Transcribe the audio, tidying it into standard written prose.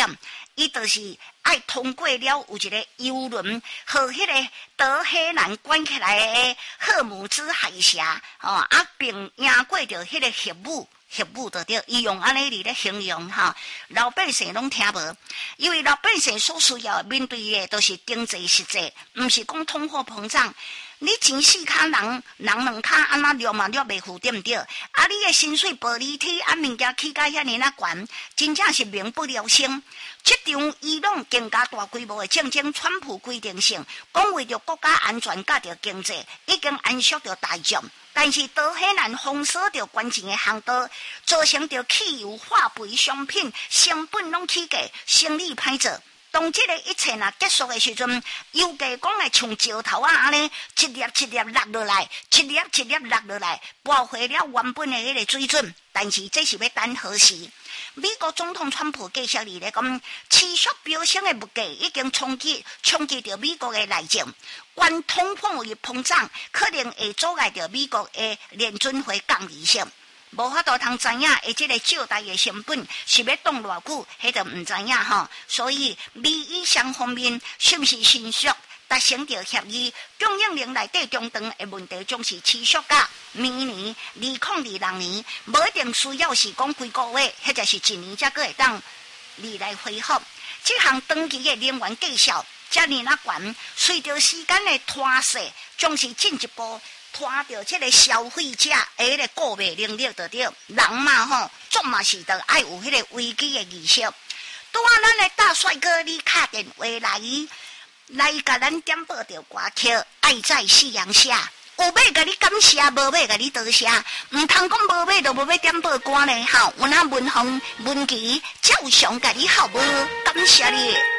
点，伊就是爱通过了有一个游轮和迄个德黑兰关起来的赫姆兹海峡，并赢过着迄个核武就对，伊用安尼嚟咧形容老百姓拢听无，因为老百姓所需要面对的都是经济实际，毋是讲通货膨胀。你钱四卡人两卡安那掠嘛掠袂付，对毋对？你的薪水薄利体物件起价遐尼啊悬，真正是民不聊生。这场伊朗更加大规模的战争，川普规定性讲为着国家安全甲着经济，已经安缩着大众。但是德黑兰封锁着关键的航道，造成着汽油、化肥、商品成本拢起价，生意歹做。当这个一切结束的时阵，油价讲会像石头安尼，一粒一粒落落来，一粒一粒落落来，破坏了原本的迄个水准。但是这是要等何时？美国总统川普继续咧讲，持续飙升的物价已经冲击着美国的内政，关通货膨胀可能会阻碍着美国的联准会降利息。无法度通知影，这个借贷的成本是要冻偌久，迄就唔知影吼。所以美伊双方面是不是迅速达成着协议？供应链内底中断的问题将是持续到明年2026年，无一定需要是讲几个月，或者是一年才个会当来恢复。这项长期的能源计数遮尔啊悬，随着时间的拖逝，将是进一步拖着这个消费者的迄个购买能力就对，人嘛总嘛是得爱有迄个危机的意识。拄啊，咱的大帅哥你打电话来甲咱点播着歌曲《爱在夕阳下》，有要甲你感谢，无要甲你多谢，唔通讲无要就无要点播歌呢？有那文宏、文琪照常甲你好无？感谢你。